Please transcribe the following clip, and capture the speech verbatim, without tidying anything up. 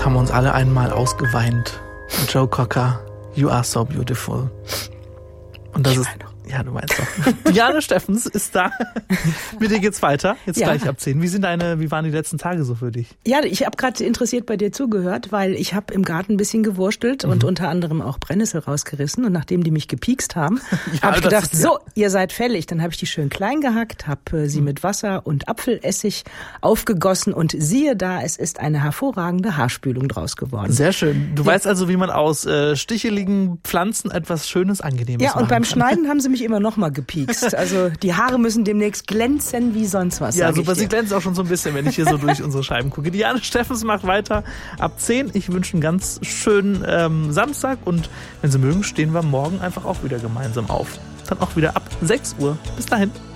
haben wir uns alle einmal ausgeweint. Joe Cocker, You Are So Beautiful. Und das ich ist... Ja, du meinst doch. Diane Steffens ist da. Mit dir geht's weiter. Jetzt ja. Gleich ab zehn. Wie sind deine, wie waren die letzten Tage so für dich? Ja, ich habe gerade interessiert bei dir zugehört, weil ich habe im Garten ein bisschen gewurstelt mhm. und unter anderem auch Brennnessel rausgerissen. Und nachdem die mich gepiekst haben, ja, habe ich gedacht, ist, ja. so, ihr seid fällig. Dann habe ich die schön klein gehackt, habe äh, sie mhm. mit Wasser und Apfelessig aufgegossen und siehe da, es ist eine hervorragende Haarspülung draus geworden. Sehr schön. Du ja. weißt also, wie man aus äh, sticheligen Pflanzen etwas Schönes, Angenehmes ja, machen und beim kann. Schneiden haben sie mich immer noch mal gepiekst. Also die Haare müssen demnächst glänzen wie sonst was. Ja, super. Sie glänzen auch schon so ein bisschen, wenn ich hier so durch unsere Scheiben gucke. Diane Steffens macht weiter ab zehn. Ich wünsche einen ganz schönen ähm, Samstag und wenn Sie mögen, stehen wir morgen einfach auch wieder gemeinsam auf. Dann auch wieder ab sechs Uhr. Bis dahin.